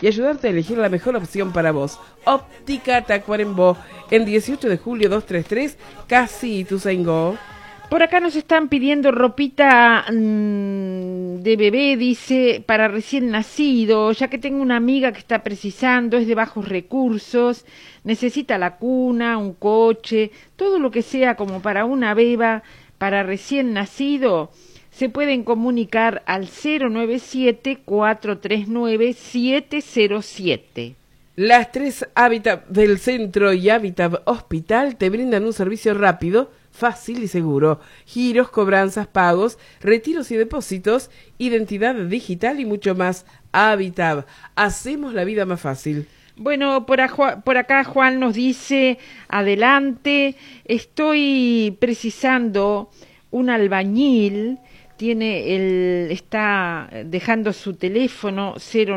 y ayudarte a elegir la mejor opción para vos. Óptica Tacuarembó, en 18 de julio 233, casi Ituzaingó. Por acá nos están pidiendo ropita de bebé, dice, para recién nacido, ya que tengo una amiga que está precisando, es de bajos recursos, necesita la cuna, un coche, todo lo que sea como para una beba, para recién nacido. Se pueden comunicar al 097-439-707. Las 3 Habitat del Centro y Habitat Hospital te brindan un servicio rápido, fácil y seguro. Giros, cobranzas, pagos, retiros y depósitos, identidad digital y mucho más. Habitat, hacemos la vida más fácil. Bueno, por acá Juan nos dice, adelante, estoy precisando un albañil, está dejando su teléfono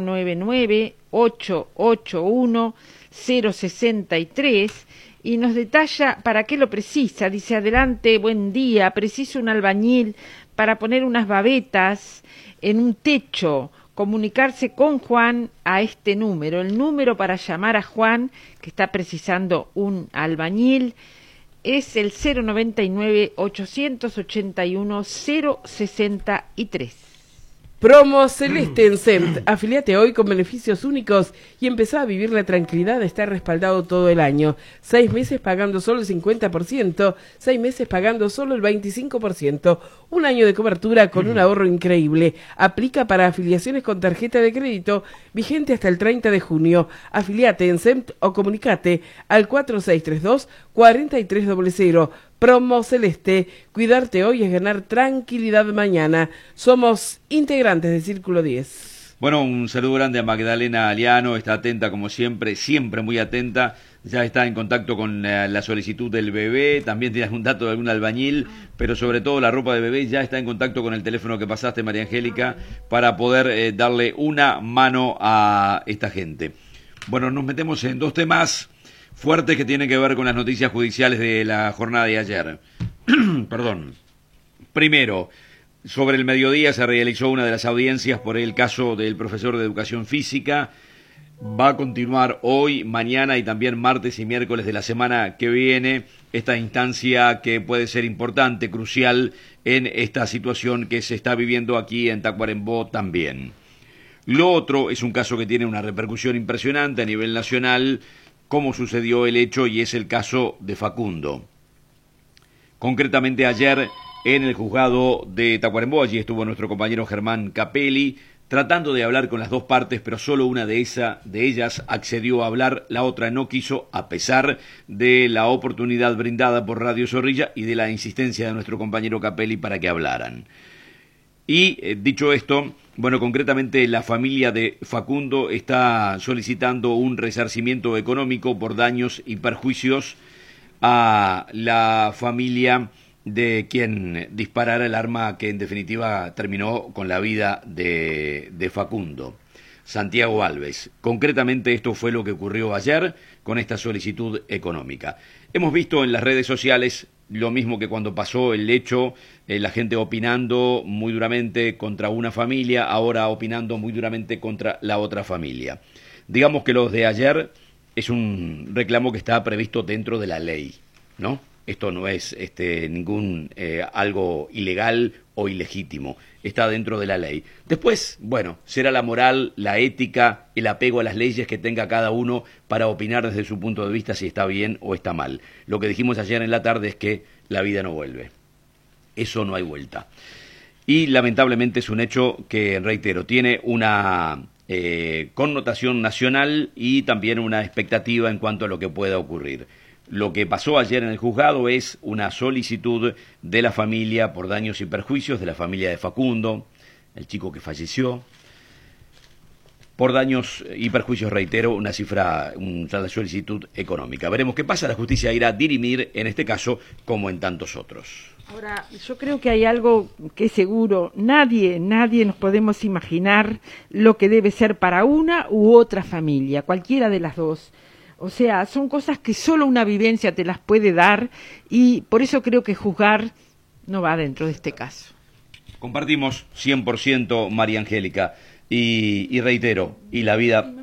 099-881-063 y nos detalla para qué lo precisa. Dice, adelante, buen día, preciso un albañil para poner unas babetas en un techo. Comunicarse con Juan a este número. El número para llamar a Juan, que está precisando un albañil, es el 099-881-063. Promo Celeste en CEMT. Afiliate hoy con beneficios únicos y empezá a vivir la tranquilidad de estar respaldado todo el año. 6 meses pagando solo el 50%, 6 meses pagando solo el 25%. Un año de cobertura con un ahorro increíble. Aplica para afiliaciones con tarjeta de crédito, vigente hasta el 30 de junio. Afiliate en CEMT o comunicate al 4632-4300. Promo Celeste, cuidarte hoy es ganar tranquilidad mañana. Somos integrantes de Círculo 10. Bueno, un saludo grande a Magdalena Aliano, está atenta como siempre, siempre muy atenta. Ya está en contacto con la solicitud del bebé, también tiene algún dato de algún albañil, pero sobre todo la ropa de bebé. Ya está en contacto con el teléfono que pasaste, María Angélica, para poder darle una mano a esta gente. Bueno, nos metemos en dos temas fuertes que tienen que ver con las noticias judiciales de la jornada de ayer. Perdón. Primero, sobre el mediodía se realizó una de las audiencias por el caso del profesor de educación física. Va a continuar hoy, mañana y también martes y miércoles de la semana que viene esta instancia que puede ser importante, crucial en esta situación que se está viviendo aquí en Tacuarembó también. Lo otro es un caso que tiene una repercusión impresionante a nivel nacional, cómo sucedió el hecho, y es el caso de Facundo. Concretamente ayer en el juzgado de Tacuarembó, allí estuvo nuestro compañero Germán Capelli, tratando de hablar con las dos partes, pero solo una de ellas accedió a hablar, la otra no quiso, a pesar de la oportunidad brindada por Radio Zorrilla y de la insistencia de nuestro compañero Capelli para que hablaran. Y dicho esto, bueno, concretamente la familia de Facundo está solicitando un resarcimiento económico por daños y perjuicios a la familia de quien disparara el arma que en definitiva terminó con la vida de Facundo, Santiago Alves. Concretamente esto fue lo que ocurrió ayer con esta solicitud económica. Hemos visto en las redes sociales lo mismo que cuando pasó el hecho, la gente opinando muy duramente contra una familia, ahora opinando muy duramente contra la otra familia. Digamos que lo de ayer es un reclamo que está previsto dentro de la ley, ¿no? Esto no es ningún algo ilegal o ilegítimo, está dentro de la ley. Después, bueno, será la moral, la ética, el apego a las leyes que tenga cada uno para opinar desde su punto de vista si está bien o está mal. Lo que dijimos ayer en la tarde es que la vida no vuelve. Eso no hay vuelta. Y lamentablemente es un hecho que, reitero, tiene una connotación nacional y también una expectativa en cuanto a lo que pueda ocurrir. Lo que pasó ayer en el juzgado es una solicitud de la familia por daños y perjuicios, de la familia de Facundo, el chico que falleció, por daños y perjuicios, reitero, una solicitud económica. Veremos qué pasa, la justicia irá a dirimir en este caso como en tantos otros. Ahora, yo creo que hay algo que es seguro, nadie nos podemos imaginar lo que debe ser para una u otra familia, cualquiera de las dos. O sea, son cosas que solo una vivencia te las puede dar y por eso creo que juzgar no va dentro de este caso. Compartimos 100%, María Angélica, y reitero, y la vida